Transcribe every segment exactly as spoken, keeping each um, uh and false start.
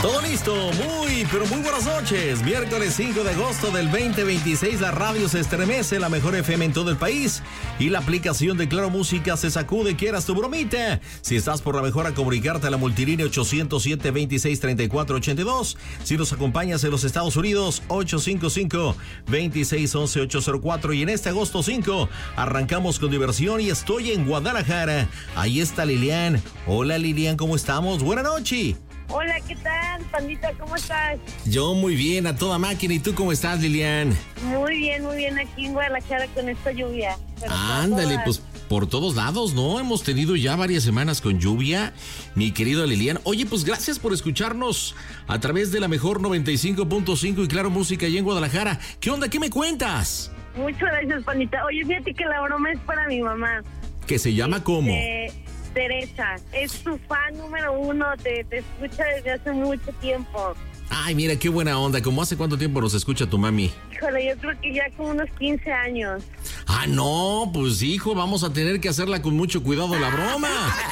Todo listo, muy, pero muy buenas noches. Miércoles cinco de agosto del veinte veintiséis, la radio se estremece, la mejor F M en todo el país. Y la aplicación de Claro Música se sacude, quieras tu bromita. Si estás por la mejor, a comunicarte a la multilínea ocho cero siete, veintiséis, treinta y cuatro, ochenta y dos. Si nos acompañas en los Estados Unidos, ocho cinco cinco, veintiséis, once, ocho cero cuatro. Y en este agosto cinco, arrancamos con diversión y estoy en Guadalajara. Ahí está Lilian. Hola Lilian, ¿cómo estamos? Buenas noches. Hola, ¿qué tal, pandita? ¿Cómo estás? Yo muy bien, a toda máquina. ¿Y tú cómo estás, Lilian? Muy bien, muy bien, aquí en Guadalajara con esta lluvia. Ándale, pues por todos lados, ¿no? Hemos tenido ya varias semanas con lluvia, mi querido Lilian. Oye, pues gracias por escucharnos a través de la mejor noventa y cinco punto cinco y Claro Música allá en Guadalajara. ¿Qué onda? ¿Qué me cuentas? Muchas gracias, pandita. Oye, fíjate que la broma es para mi mamá. ¿Que se llama este... cómo? Teresa, es tu fan número uno, te, te escucha desde hace mucho tiempo. Ay, mira, qué buena onda. ¿Cómo hace cuánto tiempo nos escucha tu mami? Híjole, yo creo que ya como unos quince años. Ah, no, pues hijo, vamos a tener que hacerla con mucho cuidado la broma.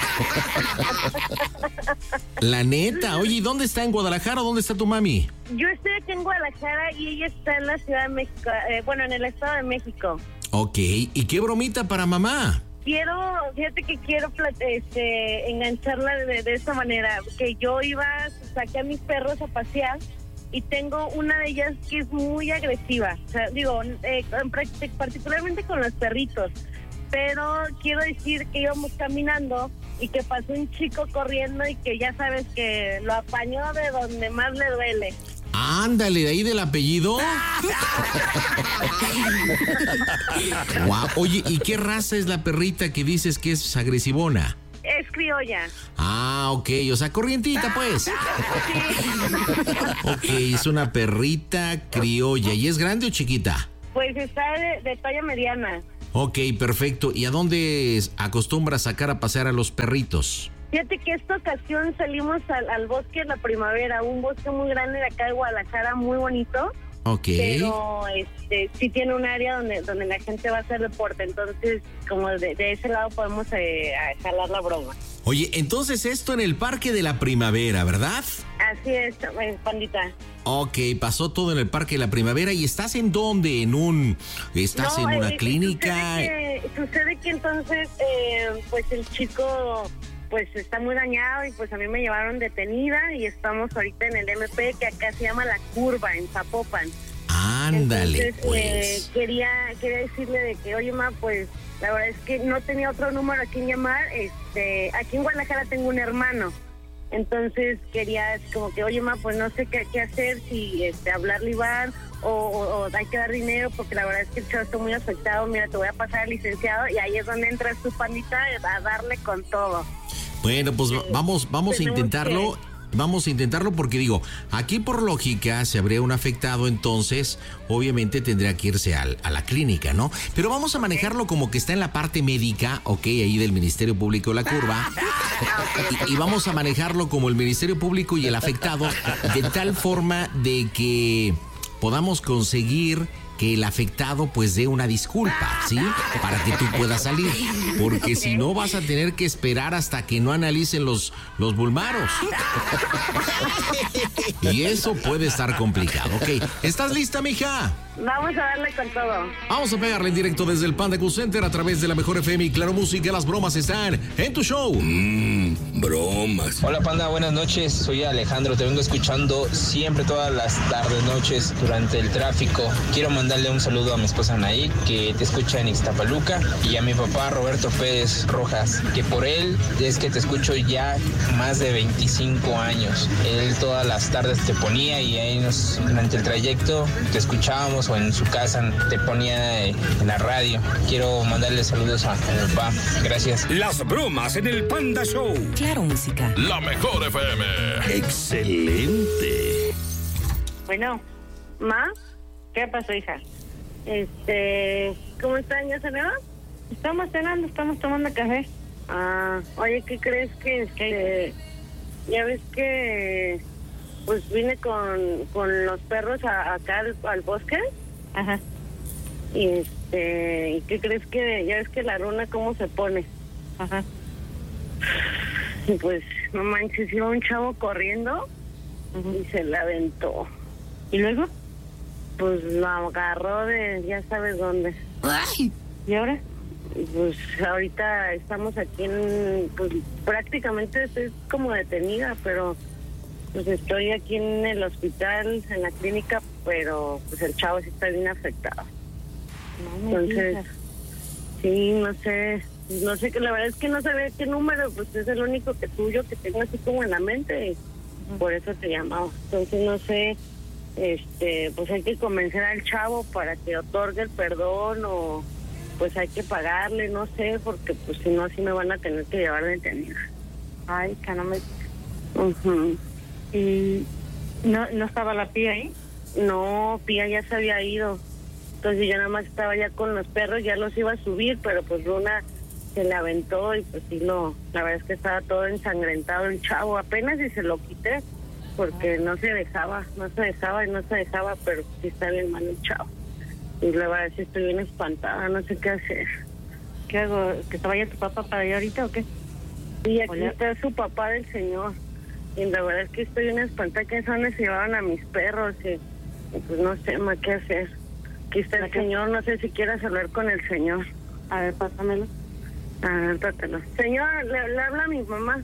La neta. Oye, ¿y dónde está en Guadalajara? ¿Dónde está tu mami? Yo estoy aquí en Guadalajara y ella está en la Ciudad de México, eh, bueno, en el Estado de México. Ok, ¿y qué bromita para mamá? Quiero, fíjate que quiero este, engancharla de, de esta manera, que yo iba, saqué a mis perros a pasear y tengo una de ellas que es muy agresiva, o sea, digo, eh, particularmente con los perritos, pero quiero decir que íbamos caminando y que pasó un chico corriendo y que ya sabes que lo apañó de donde más le duele. Ándale, de ahí del apellido. Guau. Oye, ¿y qué raza es la perrita que dices que es agresivona? Es criolla. Ah, ok, o sea, corrientita, pues. Sí. Ok, es una perrita criolla. ¿Y es grande o chiquita? Pues está de, de talla mediana. Ok, perfecto. ¿Y a dónde acostumbras sacar a pasear a los perritos? Fíjate que esta ocasión salimos al, al bosque de la primavera, un bosque muy grande de acá de Guadalajara, muy bonito. Ok. Pero este, sí tiene un área donde donde la gente va a hacer deporte, entonces como de, de ese lado podemos eh, jalar la broma. Oye, entonces esto en el Parque de la Primavera, ¿verdad? Así es, pandita. Ok, pasó todo en el Parque de la Primavera. ¿Y estás en dónde? ¿En un... estás no, en una eh, clínica? Sucede que, sucede que entonces, eh, pues el chico... pues está muy dañado y pues a mí me llevaron detenida y estamos ahorita en el M P, que acá se llama La Curva, en Zapopan. Ándale, Entonces, pues. Eh, quería, quería decirle de que, oye, ma, pues la verdad es que no tenía otro número a quien llamar. Este, aquí en Guadalajara tengo un hermano. Entonces quería como que, oye, ma, pues no sé qué, qué hacer, si este, hablarle a Iván o, o, o hay que dar dinero, porque la verdad es que el chavo está muy afectado. Mira, te voy a pasar al licenciado y ahí es donde entras tu, pandita, a darle con todo. Bueno, pues vamos, vamos a intentarlo. Que... Vamos a intentarlo porque digo, aquí por lógica, si habría un afectado, entonces obviamente tendría que irse al, a la clínica, ¿no? Pero vamos a manejarlo como que está en la parte médica, ok, ahí del Ministerio Público de la Curva. Y, y vamos a manejarlo como el Ministerio Público y el afectado, de tal forma de que podamos conseguir que el afectado pues dé una disculpa, ¿sí? Para que tú puedas salir. Porque si no vas a tener que esperar hasta que no analicen los, los bulmaros. Y eso puede estar complicado. Ok, ¿estás lista, mija? Vamos a darle con todo. Vamos a pegarle en directo desde el Panda Cool Center a través de la mejor F M y Claro Música. Las bromas están en tu show. Mmm, bromas. Hola, Panda, buenas noches. Soy Alejandro. Te vengo escuchando siempre todas las tardes, noches durante el tráfico. Quiero mandarle un saludo a mi esposa Anaí, que te escucha en Ixtapaluca, y a mi papá Roberto Pérez Rojas, que por él es que te escucho ya más de veinticinco años. Él todas las tardes te ponía y ahí nos, durante el trayecto te escuchábamos, o en su casa te ponía en la radio. Quiero mandarle saludos a mi papá. Gracias. Las bromas en el Panda Show. Claro Música. La mejor F M. Excelente. Bueno, ¿ma? ¿Qué pasó, hija? Este, ¿cómo están? ¿Ya cenaron? Estamos cenando, estamos tomando café. Ah, oye, ¿qué crees que este, ya ves que pues vine con, con los perros a, acá al, al bosque? Ajá. Y este, ¿y qué crees que ya ves que la luna cómo se pone? Ajá. Y pues, no manches, iba un chavo corriendo uh-huh. y se la aventó. ¿Y luego? Pues la agarró de ya sabes dónde. ¡Ay! ¿Y ahora? Pues ahorita estamos aquí en, pues prácticamente estoy como detenida, pero pues estoy aquí en el hospital, en la clínica, pero pues el chavo sí está bien afectado. No me Entonces, digas. sí, no sé, no sé, que la verdad es que no sabía qué número, pues es el único que tuyo que tengo así como en la mente, y uh-huh. por eso te llamaba. Entonces no sé, este, pues hay que convencer al chavo para que otorgue el perdón o pues hay que pagarle, no sé, porque pues si no, así me van a tener que llevar detenida. Ay, que no me... Uh-huh. ¿Y no, no estaba la Pía ahí? No, Pía ya se había ido. Entonces yo nada más estaba ya con los perros, ya los iba a subir, pero pues Luna se le aventó y pues sí, lo, la verdad es que estaba todo ensangrentado el chavo. Apenas y se lo quité, porque no se dejaba, no se dejaba y no se dejaba, pero sí está bien mal el chavo. Y la verdad es que estoy bien espantada, no sé qué hacer. ¿Qué hago? ¿Que se vaya tu papá para allá ahorita o qué? Sí, aquí Hola. está su papá del señor. Y la verdad es que estoy bien espantada, que son se llevaron a mis perros y, y pues no sé más qué hacer. Aquí está el señor, no sé si quieras hablar con el señor. A ver, pásamelo. A ver, trátelo. Señor, le, le habla a mi mamá.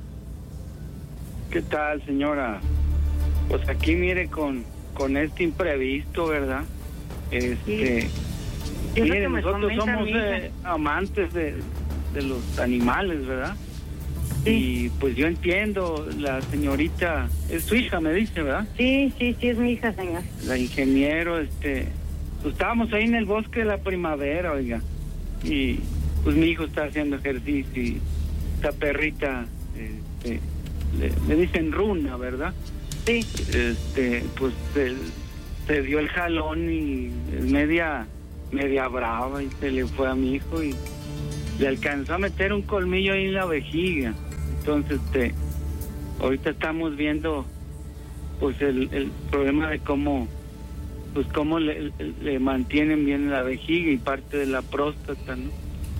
¿Qué tal, señora? Pues aquí mire con, con este imprevisto, ¿verdad? Este, sí. mire, nosotros somos eh, amantes de, de los animales, ¿verdad? Sí. Y pues yo entiendo, la señorita, es su hija, me dice, ¿verdad? Sí, sí, sí, es mi hija, señor. La ingeniero, este, pues estábamos ahí en el bosque de la primavera, oiga, y pues mi hijo está haciendo ejercicio y esta perrita, este, le, le dicen Runa, ¿verdad? Sí. Este, pues el, se dio el jalón y es media, media brava y se le fue a mi hijo y le alcanzó a meter un colmillo ahí en la vejiga. Entonces, este, ahorita estamos viendo, pues el, el problema de cómo, pues cómo le, le mantienen bien la vejiga y parte de la próstata, ¿no?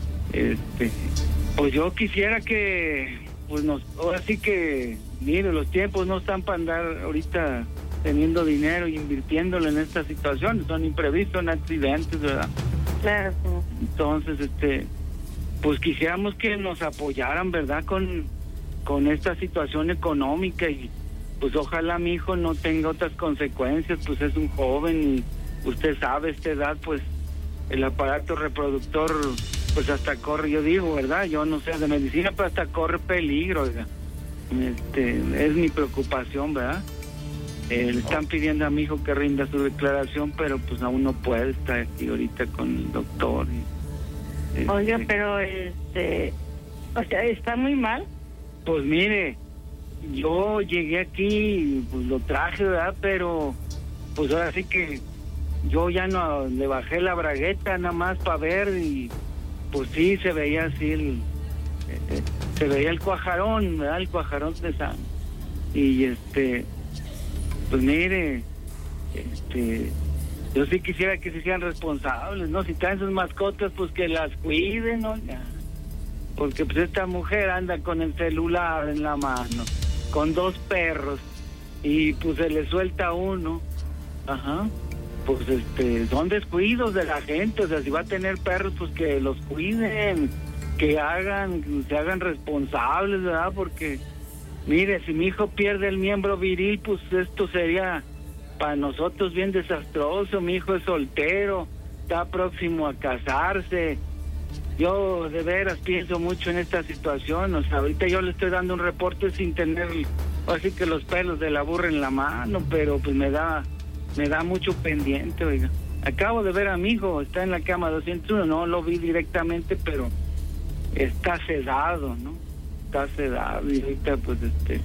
Este, pues yo quisiera que, pues nos, ahora sí que, mire, los tiempos no están para andar ahorita teniendo dinero y invirtiéndolo en estas situaciones, son imprevistos, son accidentes, ¿verdad? Claro, sí. Entonces, este, pues quisiéramos que nos apoyaran, ¿verdad? Con, con esta situación económica y pues ojalá mi hijo no tenga otras consecuencias, pues es un joven y usted sabe, a esta edad, pues el aparato reproductor, pues hasta corre, yo digo, ¿verdad? Yo no sé de medicina, pero hasta corre peligro, ¿verdad? Este, es mi preocupación, ¿verdad? Eh, le están pidiendo a mi hijo que rinda su declaración, pero pues aún no puede estar aquí ahorita con el doctor. Y, este, Oiga, pero este, o sea, está muy mal. Pues mire, yo llegué aquí, pues lo traje, ¿verdad? Pero pues ahora sí que yo ya no le bajé la bragueta nada más para ver y pues sí se veía así el, eh, se veía el cuajarón, ¿verdad? El cuajarón de sangre. Y este, pues mire, este, yo sí quisiera que se sean responsables, ¿no? Si traen sus mascotas, pues que las cuiden, ¿no? Ya. Porque pues esta mujer anda con el celular en la mano, con dos perros, y pues se le suelta uno. Ajá. Pues este, son descuidos de la gente, o sea, si va a tener perros, pues que los cuiden, que hagan, que se hagan responsables, ¿verdad? Porque, mire, si mi hijo pierde el miembro viril, pues esto sería para nosotros bien desastroso. Mi hijo es soltero, está próximo a casarse. Yo de veras pienso mucho en esta situación, o sea, ahorita yo le estoy dando un reporte sin tener, así que los pelos de la burra en la mano, pero pues me da, me da mucho pendiente, oiga. Acabo de ver a mi hijo, está en la cama doscientos uno, no lo vi directamente, pero está sedado, ¿no? Está sedado y ahorita pues este...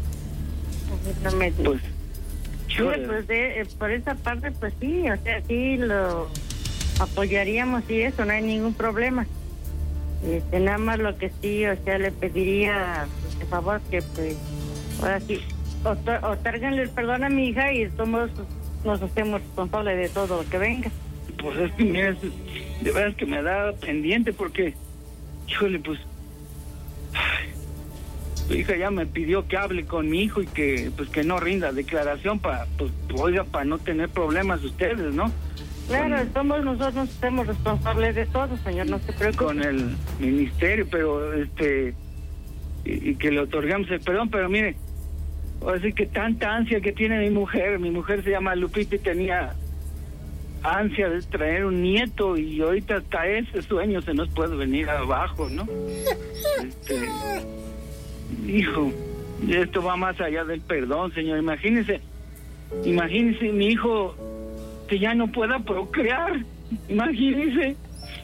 Pues... Sí, pues de, eh, por esa parte pues sí, o sea, sí lo apoyaríamos y eso, no hay ningún problema. Este, nada más lo que sí, o sea, le pediría, por favor, que pues, ahora sí, otárganle el perdón a mi hija y todos nos hacemos responsables de todo lo que venga. Pues es que, mira, de verdad que me da pendiente porque, híjole, pues, ay, su hija ya me pidió que hable con mi hijo y que pues que no rinda declaración para, pues, oiga, para no tener problemas ustedes, ¿no? Claro, Con, somos nosotros, somos responsables de todo, señor, no se preocupe. con el ministerio, pero este y, y que le otorgamos el perdón, pero mire, así que tanta ansia que tiene mi mujer, mi mujer se llama Lupita y tenía ansia de traer un nieto y ahorita hasta ese sueño se nos puede venir abajo, ¿no? Este, hijo, esto va más allá del perdón, señor. Imagínese, imagínese mi hijo que ya no pueda procrear. Imagínese.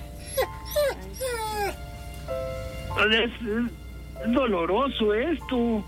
Es, es doloroso esto.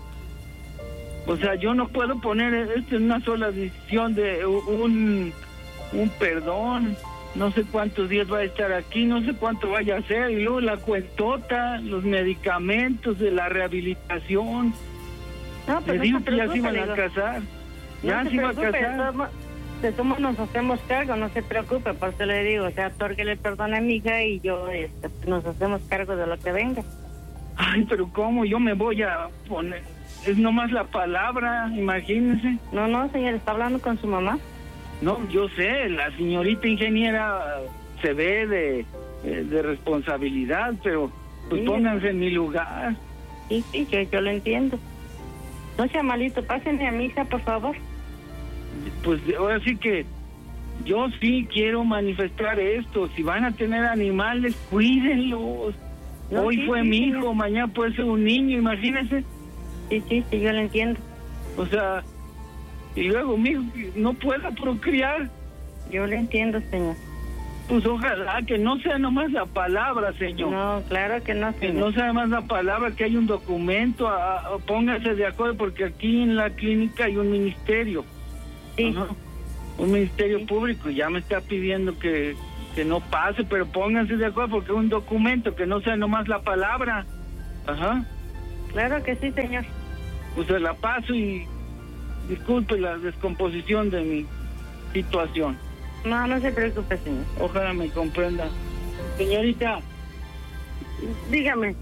O sea, yo no puedo poner esto en una sola decisión de un, un perdón. No sé cuántos días va a estar aquí, no sé cuánto vaya a hacer. Y luego la cuentota, los medicamentos de la rehabilitación. No, pero Le digo no se que ya se preocupe, iban a digo. casar. No Ya se se iba a preocupe, casar. de todos, de todos nos hacemos cargo, no se preocupe, por eso le digo, o sea, otórguele perdón a mi hija y yo este, nos hacemos cargo de lo que venga. Ay, pero ¿cómo? Yo me voy a poner... Es nomás la palabra, imagínense. No, no, señor, ¿está hablando con su mamá? No, yo sé, la señorita ingeniera se ve de, de responsabilidad, pero pues Sí. pónganse en mi lugar. Sí, sí, yo, yo lo entiendo. No sea malito, pásenme a mi hija, por favor. Pues ahora sí que yo sí quiero manifestar esto. Si van a tener animales, cuídenlos. No, Hoy sí, fue sí, mi señor. hijo, mañana puede ser un niño, imagínense. Sí, sí, sí, yo lo entiendo. O sea, y luego mi hijo no pueda procrear. Yo lo entiendo, señor. Pues ojalá que no sea nomás la palabra, señor. No, claro que no, Que señor. no sea nomás la palabra, que hay un documento. A, a- pónganse de acuerdo, porque aquí en la clínica hay un ministerio. Sí. Ajá. Un ministerio Sí. público, y ya me está pidiendo que, que no pase, pero pónganse de acuerdo, porque es un documento, que no sea nomás la palabra. Ajá. Claro que sí, señor. Pues se la paso y disculpe la descomposición de mi situación. No, no se preocupe, señor. Ojalá me comprenda. Señorita, Dígame.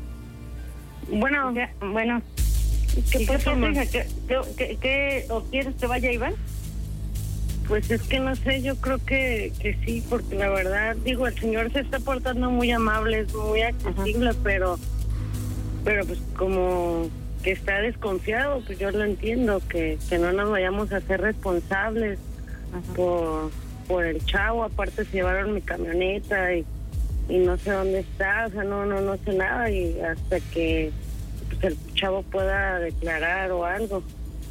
Bueno, ya, bueno. ¿Qué ¿Qué pasó, pasa, ma? hija? ¿Qué, qué, qué- qué- o quieres que vaya Iván? Pues es que no sé, yo creo que, que sí, porque la verdad, digo, el señor se está portando muy amable, es muy accesible, pero pero pues como que está desconfiado, pues yo lo entiendo, que, que no nos vayamos a hacer responsables por, por el chavo. Aparte se llevaron mi camioneta y, y no sé dónde está, o sea, no, no, no sé nada, y hasta que pues, el chavo pueda declarar o algo,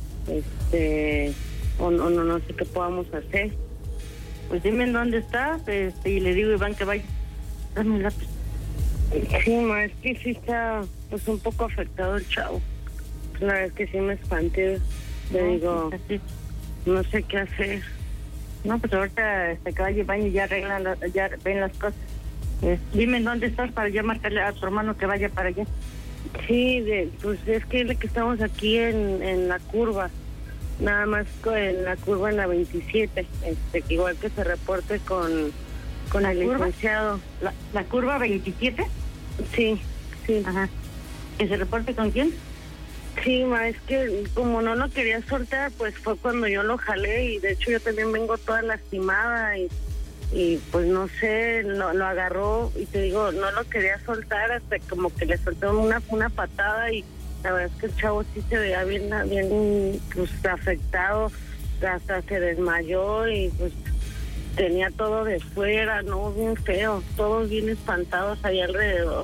este... O no, no, no sé qué podamos hacer. Pues dime en dónde está, este, y le digo a Iván que vaya. Dame el lápiz. Sí, ma, es que sí está pues un poco afectado el chavo. La verdad es que sí me espanté. Le No, digo, sí. no sé qué hacer. No, pues ahorita este, que vaya Iván y ya arreglan, la- ya ven las cosas. Eh, dime en dónde estás para yo marcarle a tu hermano que vaya para allá. Sí, de, pues es que es que estamos aquí en, en la curva. Nada más co- en la curva en la veintisiete. Este, que igual que se reporte con, con ¿La el curva? licenciado. ¿La, la curva veintisiete? Sí, sí. Ajá. ¿Que se reporte con quién? Sí, ma, es que como no lo quería soltar, pues fue cuando yo lo jalé, y de hecho yo también vengo toda lastimada y, y pues no sé, lo, lo agarró y te digo, no lo quería soltar hasta como que le soltó una, una patada, y la verdad es que el chavo sí se veía bien, bien pues afectado, hasta se desmayó y pues tenía todo de fuera, no, bien feo, todos bien espantados ahí alrededor,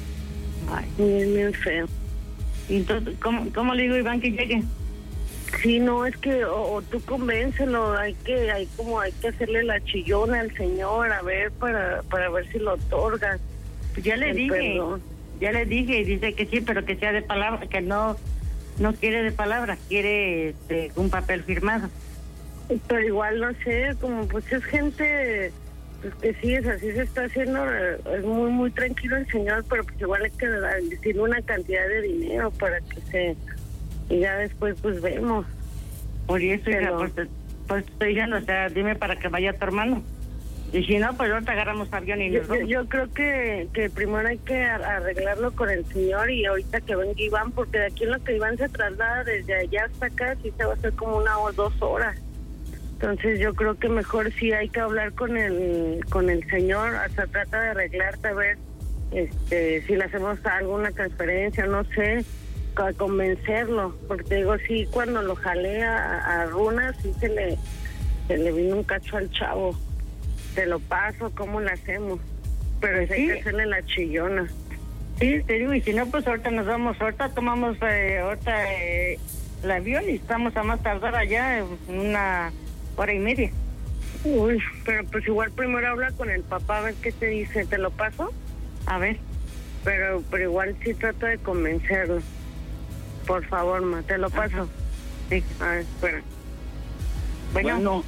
Ay. bien, bien feo. Y entonces, ¿cómo, ¿cómo le digo a Iván que llegue? Sí, no, es que o, o tú convéncelo, hay que, hay como hay que hacerle la chillona al señor, a ver, para, para ver si lo otorga. Pues ya le El dije, perdón. ya le dije y dice que sí, pero que sea de palabra, que no no quiere de palabra, quiere este, un papel firmado. Pero igual no sé, como pues es gente, pues que sí, es así se está haciendo, eh, es muy, muy tranquilo el señor, pero pues igual hay que dar- decirle una cantidad de dinero para que se, y ya después pues vemos. Por eso, hija, Pero- pues, te- pues estoy diciendo, o sea, dime para que vaya tu hermano. Y si no, pues ahorita agarramos avión y nos Yo, yo, yo creo que, que primero hay que arreglarlo con el señor y ahorita que venga Iván, porque de aquí en lo que Iván se traslada desde allá hasta acá, sí se va a hacer como una o dos horas. Entonces yo creo que mejor sí hay que hablar con el con el señor, hasta trata de arreglarte, a ver este, si le hacemos alguna transferencia, no sé, para convencerlo, porque digo, sí, cuando lo jalé a, a Runa, sí se le, se le vino un cacho al chavo. Te lo paso, ¿cómo lo hacemos? Pero sí, hay que hacerle la chillona. Sí, te digo, y si no, pues ahorita nos vamos, ahorita tomamos eh, ahorita eh, el avión y estamos a más tardar allá en una hora y media. Uy, pero pues igual primero habla con el papá a ver qué te dice, ¿te lo paso? A ver. Pero, pero igual sí trato de convencerlo. Por favor, ma, te lo paso. Ajá. Sí. A ver, espera. Bueno. Bueno.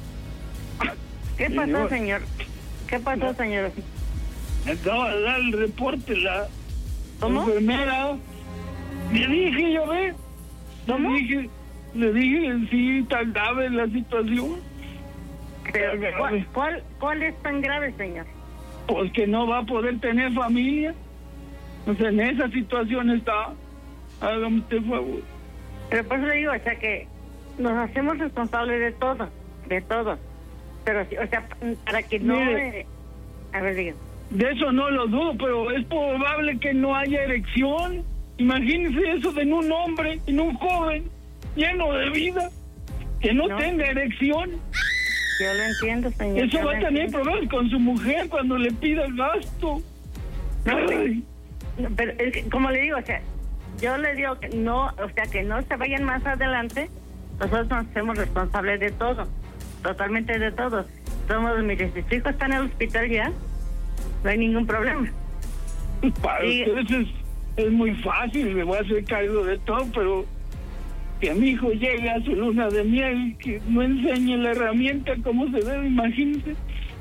¿Qué pasó, Señor. señor? ¿Qué pasó, señor? Me acaba de dar el reporte la ¿Cómo? enfermera. Le dije, yo ve. ¿Cómo? Le dije, le dije, sí, tan grave la situación. Pero, Tan grave. ¿cuál, cuál, ¿Cuál es tan grave, señor? Pues que no va a poder tener familia. O sea, en esa situación está. Hágame usted favor. Pero por eso le digo, o sea, que nos hacemos responsables de todo, de todo. Pero, sí, o sea, para que no... Mire. Eh, a ver, diga. De eso no lo dudo, pero es probable que no haya erección. Imagínense eso de en un hombre, en un joven, lleno de vida, que no, No. tenga erección. Yo lo entiendo, señor. Eso yo va lo a tener entiendo. problemas con su mujer cuando le pida el gasto. Ay, No, pero es que, como le digo, o sea, yo le digo que no, o sea, que no se vayan más adelante. Nosotros nos hacemos responsables de todo, totalmente de todo. Somos, mire, si su hijo está en el hospital ya, no hay ningún problema. para Sí. ustedes es, es muy fácil, me voy a hacer cargo de todo, pero que mi hijo llegue a su luna de miel, que no enseñe la herramienta como se debe, imagínense.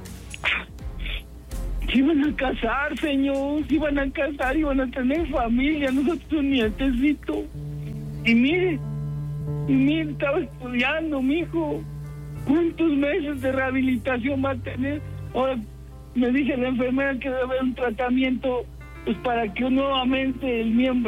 Se iban a casar, señor, se iban a casar, iban a tener familia, nosotros un nietecito. Y mire, y mire, estaba estudiando, mijo. ¿Cuántos meses de rehabilitación va a tener? Ahora me dice la enfermera que debe haber un tratamiento pues para que nuevamente el miembro